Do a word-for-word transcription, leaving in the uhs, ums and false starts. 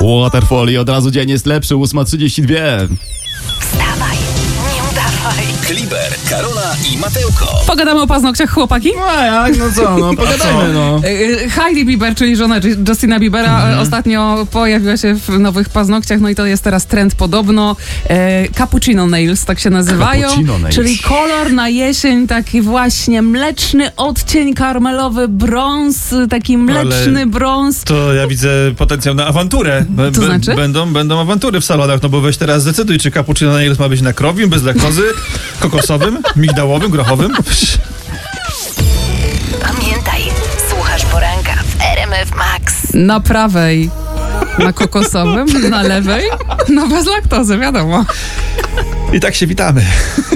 Waterfall od razu dzień jest lepszy, ósma trzydzieści dwa. Wstawaj, nie udawaj. Kliber, Karola i Mateuko. Pogadamy o paznokciach, chłopaki? No jak, no co, no pogadajmy, no. Y, Hailey Bieber, czyli żona Justina Biebera, mhm. ostatnio pojawiła się w nowych paznokciach, no i to jest teraz trend podobno. E, cappuccino nails, tak się nazywają. Cappuccino nails. Czyli kolor na jesień, taki właśnie mleczny odcień, karmelowy brąz, taki mleczny Ale brąz. To ja widzę potencjał na awanturę. B- To znaczy? Będą, będą awantury w salonach, no bo weź teraz zdecyduj, czy cappuccino nails ma być na krowim, bez laktozy, kokosowym, migdałowym, grochowym. Pamiętaj, słuchasz poranka w R M F Max. Na prawej na kokosowym, na lewej no bez laktozy, wiadomo. I tak się witamy.